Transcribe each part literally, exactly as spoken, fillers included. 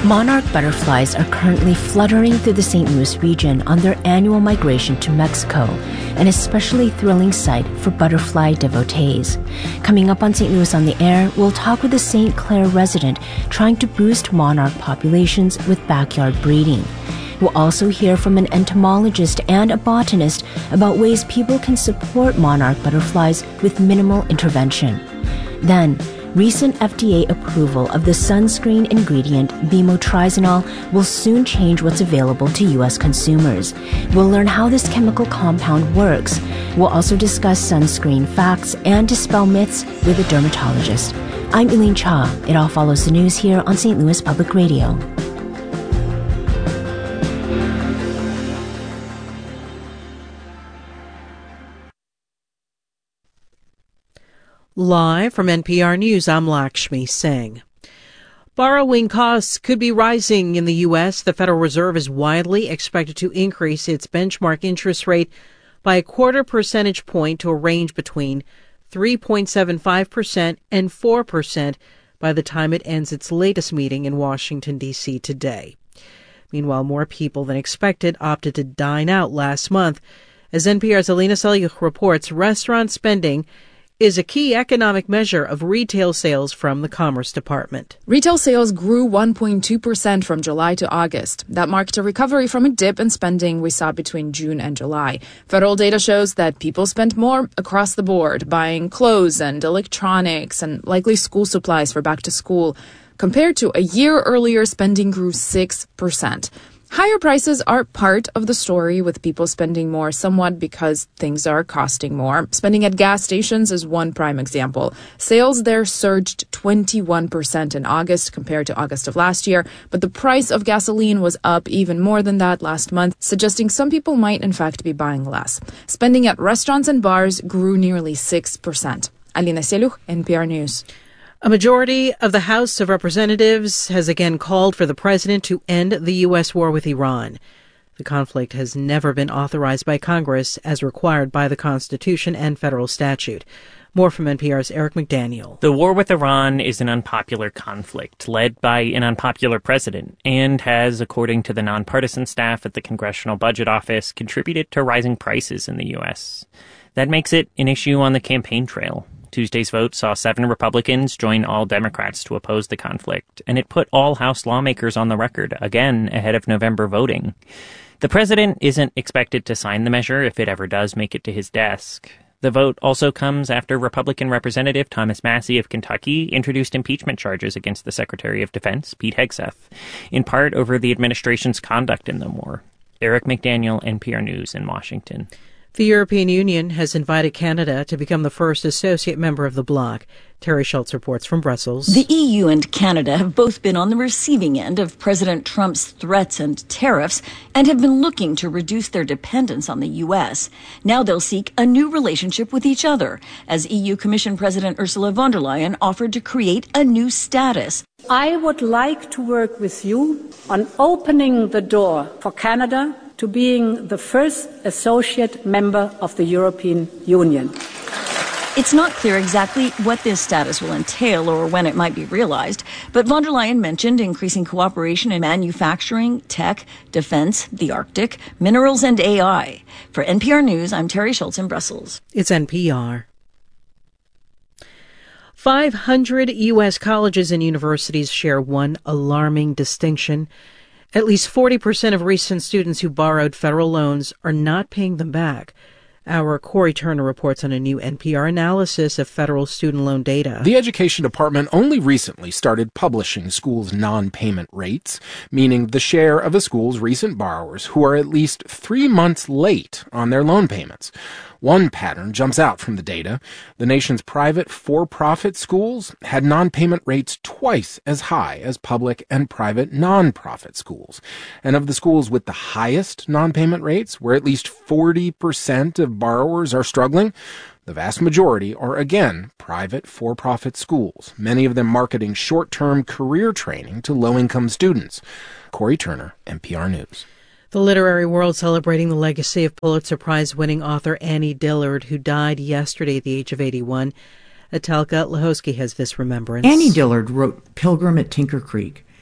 Monarch butterflies are currently fluttering through the Saint Louis region on their annual migration to Mexico, an especially thrilling sight for butterfly devotees. Coming up on Saint Louis on the Air, we'll talk with a Saint Clair resident trying to boost monarch populations with backyard breeding. We'll also hear from an entomologist and a botanist about ways people can support monarch butterflies with minimal intervention. Then, recent F D A approval of the sunscreen ingredient bimotrizonol will soon change what's available to U S consumers. We'll learn how this chemical compound works. We'll also discuss sunscreen facts and dispel myths with a dermatologist. I'm Eileen Cha. It all follows the news here on Saint Louis Public Radio. Live from N P R News, I'm Lakshmi Singh. Borrowing costs could be rising in the U S. The Federal Reserve is widely expected to increase its benchmark interest rate by a quarter percentage point to a range between three point seven five percent and four percent by the time it ends its latest meeting in Washington, D C today. Meanwhile, more people than expected opted to dine out last month. As N P R's Alina Selyukh reports, restaurant spending is a key economic measure of retail sales from the Commerce Department. Retail sales grew one point two percent from July to August. That marked a recovery from a dip in spending we saw between June and July. Federal data shows that people spent more across the board, buying clothes and electronics and likely school supplies for back to school. Compared to a year earlier, spending grew six percent. Higher prices are part of the story, with people spending more somewhat because things are costing more. Spending at gas stations is one prime example. Sales there surged twenty-one percent in August compared to August of last year, but the price of gasoline was up even more than that last month, suggesting some people might in fact be buying less. Spending at restaurants and bars grew nearly six percent. Alina Selyukh, N P R News. A majority of the House of Representatives has again called for the president to end the U S war with Iran. The conflict has never been authorized by Congress as required by the Constitution and federal statute. More from N P R's Eric McDaniel. The war with Iran is an unpopular conflict led by an unpopular president and has, according to the nonpartisan staff at the Congressional Budget Office, contributed to rising prices in the U S. That makes it an issue on the campaign trail. Tuesday's vote saw seven Republicans join all Democrats to oppose the conflict, and it put all House lawmakers on the record, again ahead of November voting. The president isn't expected to sign the measure if it ever does make it to his desk. The vote also comes after Republican Representative Thomas Massie of Kentucky introduced impeachment charges against the Secretary of Defense, Pete Hegseth, in part over the administration's conduct in the war. Eric McDaniel, N P R News in Washington. The European Union has invited Canada to become the first associate member of the bloc. Terry Schultz reports from Brussels. The E U and Canada have both been on the receiving end of President Trump's threats and tariffs and have been looking to reduce their dependence on the U S. Now they'll seek a new relationship with each other, as E U Commission President Ursula von der Leyen offered to create a new status. I would like to work with you on opening the door for Canada to being the first associate member of the European Union. It's not clear exactly what this status will entail or when it might be realized, but von der Leyen mentioned increasing cooperation in manufacturing, tech, defense, the Arctic, minerals, and A I. For N P R News, I'm Terry Schultz in Brussels. It's N P R. five hundred U S colleges and universities share one alarming distinction. At least forty percent of recent students who borrowed federal loans are not paying them back. Our Corey Turner reports on a new N P R analysis of federal student loan data. The Education Department only recently started publishing schools' non-payment rates, meaning the share of a school's recent borrowers who are at least three months late on their loan payments. One pattern jumps out from the data. The nation's private for-profit schools had non-payment rates twice as high as public and private non-profit schools. And of the schools with the highest non-payment rates, where at least forty percent of borrowers are struggling, the vast majority are, again, private for-profit schools, many of them marketing short-term career training to low-income students. Corey Turner, N P R News. The literary world celebrating the legacy of Pulitzer Prize-winning author Annie Dillard, who died yesterday at the age of eighty-one. Atelka Lahosky has this remembrance. Annie Dillard wrote Pilgrim at Tinker Creek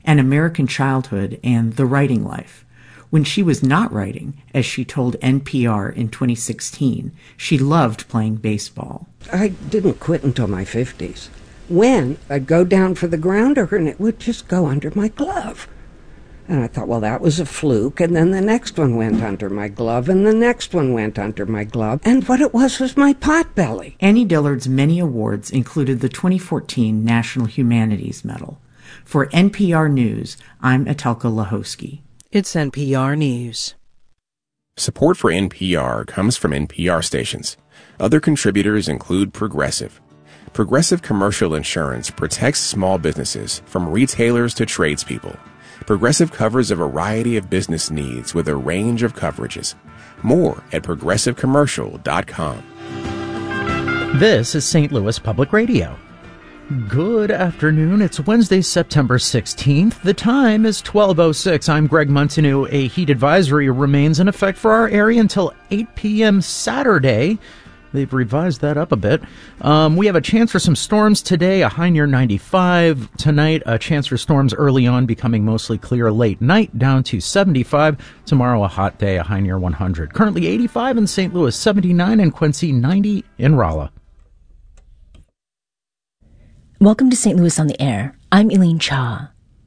An American Childhood, and The Writing Life. When she was not writing, as she told N P R in twenty sixteen, she loved playing baseball. I didn't quit until my fifties. When I'd go down for the grounder and it would just go under my glove. And I thought, well, that was a fluke. And then the next one went under my glove, and the next one went under my glove. And what it was was my potbelly. Annie Dillard's many awards included the twenty fourteen National Humanities Medal. For N P R News, I'm Etelka Lahosky. It's N P R News. Support for N P R comes from N P R stations. Other contributors include Progressive. Progressive Commercial Insurance protects small businesses from retailers to tradespeople. Progressive covers a variety of business needs with a range of coverages. More at progressive commercial dot com. This is Saint Louis Public Radio. Good afternoon. It's Wednesday, September sixteenth. The time is twelve oh six. I'm Greg Montanew. A heat advisory remains in effect for our area until eight p.m. Saturday. They've revised that up a bit. Um, we have a chance for some storms today, a high near ninety-five. Tonight, a chance for storms early on, becoming mostly clear late night, down to seventy-five. Tomorrow, a hot day, a high near one hundred. Currently eighty-five in Saint Louis, seventy-nine in Quincy, ninety in Rolla. Welcome to Saint Louis on the Air. I'm Elaine Cha.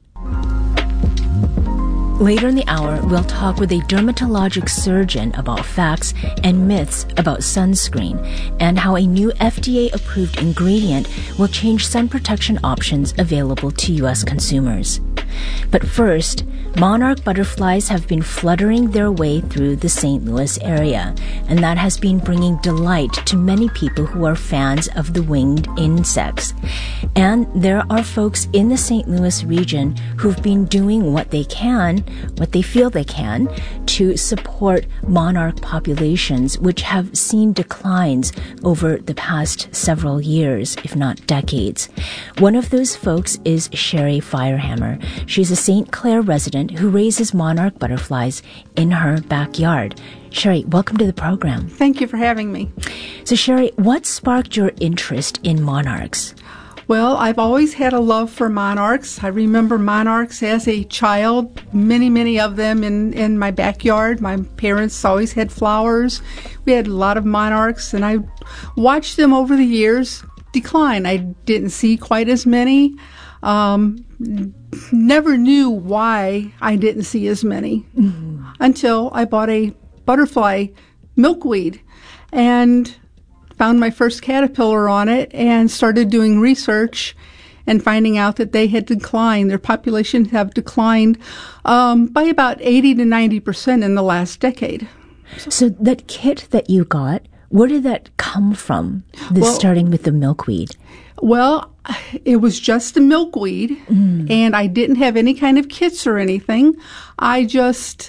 Later in the hour, we'll talk with a dermatologic surgeon about facts and myths about sunscreen and how a new F D A-approved ingredient will change sun protection options available to U S consumers. But first, monarch butterflies have been fluttering their way through the Saint Louis area, and that has been bringing delight to many people who are fans of the winged insects. And there are folks in the Saint Louis region who've been doing what they can, what they feel they can, to support monarch populations, which have seen declines over the past several years, if not decades. One of those folks is Sherry Firehammer. She's a Saint Clair resident who raises monarch butterflies in her backyard. Sherry, welcome to the program. Thank you for having me. So, Sherry, what sparked your interest in monarchs? Well, I've always had a love for monarchs. I remember monarchs as a child, many, many of them in, in my backyard. My parents always had flowers. We had a lot of monarchs, and I watched them over the years decline. I didn't see quite as many. Um, never knew why I didn't see as many mm-hmm. until I bought a butterfly milkweed and found my first caterpillar on it and started doing research and finding out that they had declined. Their populations have declined um, by about eighty to ninety percent in the last decade. So that kit that you got, where did that come from, this well, starting with the milkweed? Well, it was just a milkweed, mm. and I didn't have any kind of kits or anything. I just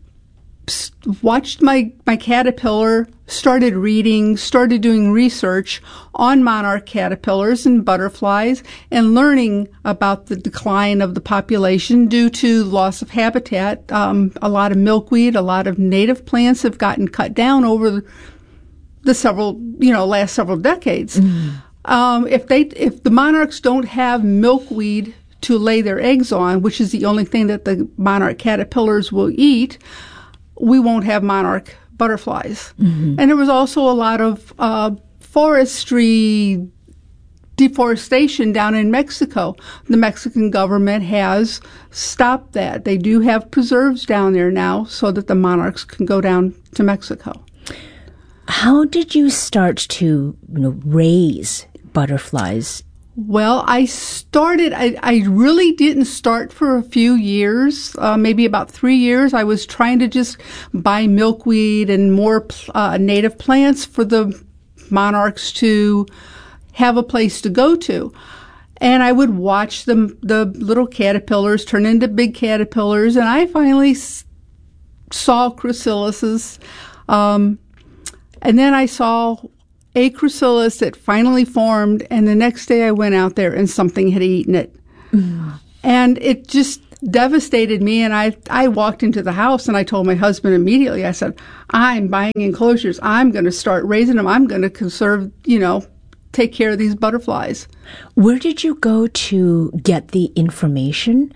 watched my, my caterpillar, started reading, started doing research on monarch caterpillars and butterflies, and learning about the decline of the population due to loss of habitat. Um, a lot of milkweed, a lot of native plants have gotten cut down over the, the several, you know, last several decades. Mm. Um, if they, if the monarchs don't have milkweed to lay their eggs on, which is the only thing that the monarch caterpillars will eat, we won't have monarch butterflies. Mm-hmm. And there was also a lot of uh, forestry deforestation down in Mexico. The Mexican government has stopped that. They do have preserves down there now so that the monarchs can go down to Mexico. How did you start to, you know, raise butterflies? Well, I started, I, I really didn't start for a few years, uh, maybe about three years. I was trying to just buy milkweed and more uh, native plants for the monarchs to have a place to go to. And I would watch them, the little caterpillars turn into big caterpillars, and I finally s- saw chrysalises. Um, and then I saw a chrysalis that finally formed, and the next day I went out there and something had eaten it. Mm. And it just devastated me, and I, I walked into the house and I told my husband immediately, I said, I'm buying enclosures. I'm going to start raising them. I'm going to conserve, you know, take care of these butterflies. Where did you go to get the information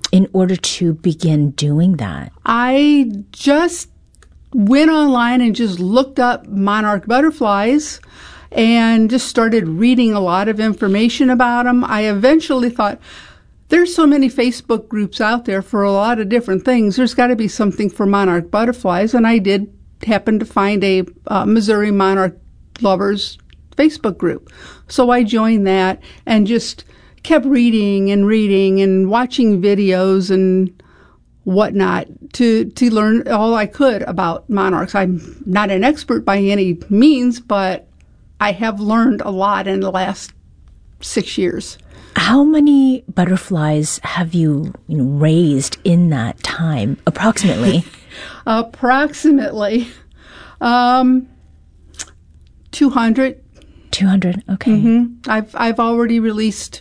in order to begin doing that? I just went online and just looked up monarch butterflies and just started reading a lot of information about them. I eventually thought, there's so many Facebook groups out there for a lot of different things. There's got to be something for monarch butterflies. And I did happen to find a uh, Missouri Monarch Lovers Facebook group. So I joined that and just kept reading and reading and watching videos and whatnot to, to learn all I could about monarchs. I'm not an expert by any means, but I have learned a lot in the last six years. How many butterflies have you, you know, raised in that time, approximately? approximately um, two hundred. two hundred, okay. Mm-hmm. I've I've already released,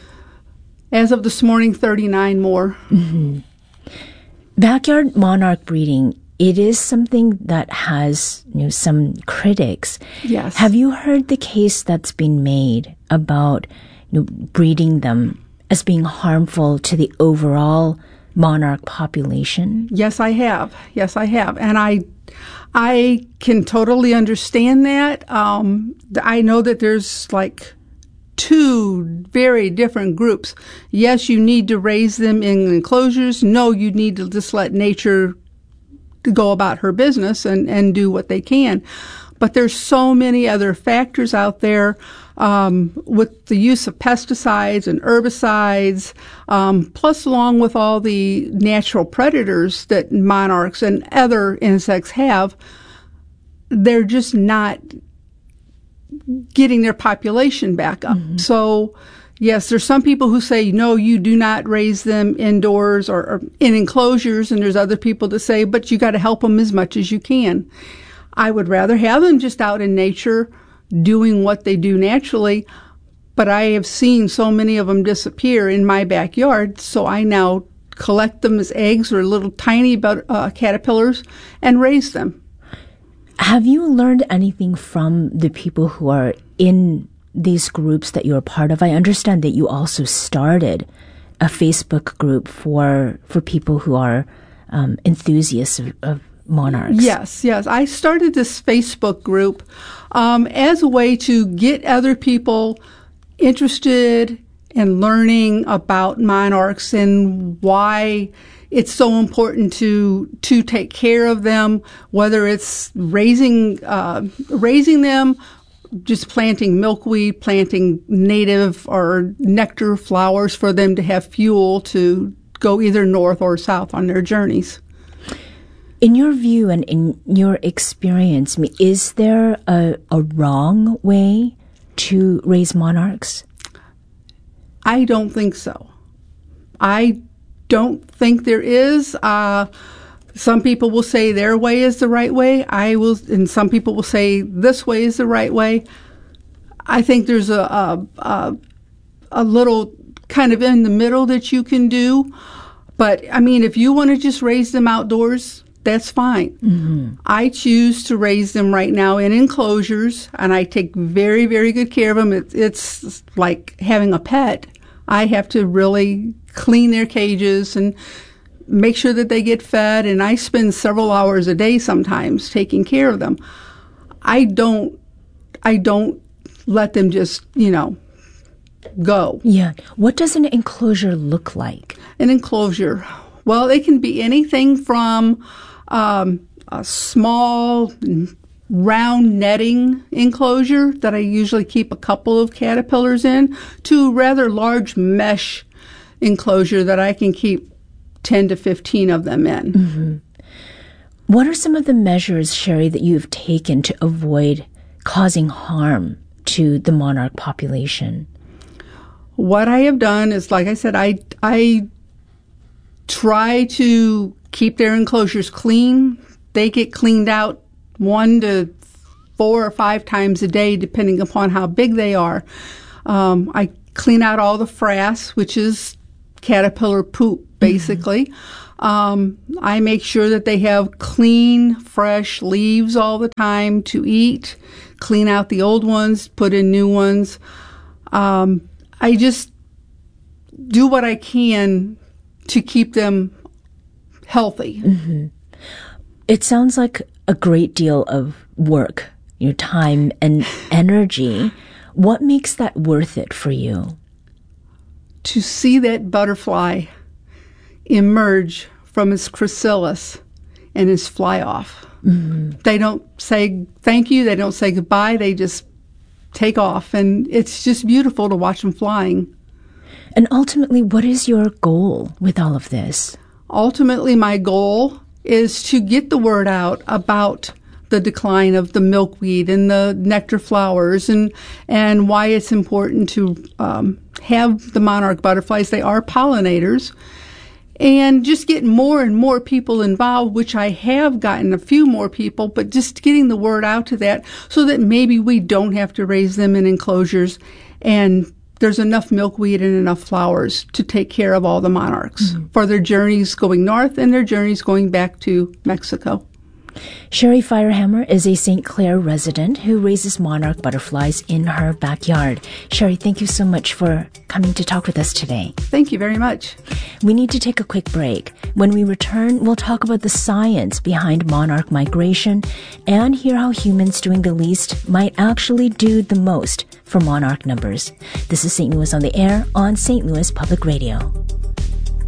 as of this morning, thirty-nine more. Mm-hmm. Backyard monarch breeding, it is something that has, you know, some critics. Yes. Have you heard the case that's been made about, you know, breeding them as being harmful to the overall monarch population? Yes, I have. Yes, I have. And I I can totally understand that. Um, I know that there's like two very different groups. Yes, you need to raise them in enclosures. No, you need to just let nature go about her business and, and do what they can. But there's so many other factors out there um, with the use of pesticides and herbicides, um, plus along with all the natural predators that monarchs and other insects have, they're just not getting their population back up. Mm-hmm. So, yes, there's some people who say, no, you do not raise them indoors or, or in enclosures, and there's other people that say, but you got to help them as much as you can. I would rather have them just out in nature doing what they do naturally, but I have seen so many of them disappear in my backyard, so I now collect them as eggs or little tiny uh, caterpillars and raise them. Have you learned anything from the people who are in these groups that you're part of? I understand that you also started a Facebook group for for people who are um, enthusiasts of, of monarchs. Yes, yes. I started this Facebook group um, as a way to get other people interested in learning about monarchs and why it's so important to to take care of them, whether it's raising uh, raising them, just planting milkweed, planting native or nectar flowers for them to have fuel to go either north or south on their journeys. In your view and in your experience, is there a, a wrong way to raise monarchs? I don't think so. I don't think there is. Uh, some people will say their way is the right way. I will, and some people will say this way is the right way. I think there's a a, a, a little kind of in the middle that you can do. But I mean, if you want to just raise them outdoors, that's fine. Mm-hmm. I choose to raise them right now in enclosures, and I take very, very good care of them. It, it's like having a pet. I have to really clean their cages and make sure that they get fed, and I spend several hours a day sometimes taking care of them. I don't, I don't let them just, you know, go. Yeah. What does an enclosure look like? An enclosure. Well, it can be anything from um, a small round netting enclosure that I usually keep a couple of caterpillars in to a rather large mesh enclosure that I can keep ten to fifteen of them in. Mm-hmm. What are some of the measures, Sherry, that you've taken to avoid causing harm to the monarch population? What I have done is, like I said, I, I try to keep their enclosures clean. They get cleaned out one to four or five times a day, depending upon how big they are. Um, I clean out all the frass, which is caterpillar poop, basically. Mm-hmm. Um, I make sure that they have clean, fresh leaves all the time to eat, clean out the old ones, put in new ones. Um, I just do what I can to keep them healthy. Mm-hmm. It sounds like a great deal of work, your time and energy. What makes that worth it for you? To see that butterfly emerge from its chrysalis and its fly off. Mm-hmm. They don't say thank you, they don't say goodbye, they just take off, and it's just beautiful to watch them flying. And ultimately, what is your goal with all of this? Ultimately, my goal is to get the word out about the decline of the milkweed and the nectar flowers, and and why it's important to um, have the monarch butterflies. They are pollinators. And just get more and more people involved, which I have gotten a few more people, but just getting the word out to that so that maybe we don't have to raise them in enclosures, and there's enough milkweed and enough flowers to take care of all the monarchs mm-hmm. for their journeys going north and their journeys going back to Mexico. Sherry Firehammer is a Saint Clair resident who raises monarch butterflies in her backyard. Sherry, thank you so much for coming to talk with us today. Thank you very much. We need to take a quick break. When we return, we'll talk about the science behind monarch migration and hear how humans doing the least might actually do the most for monarch numbers. This is Saint Louis on the Air on Saint Louis Public Radio.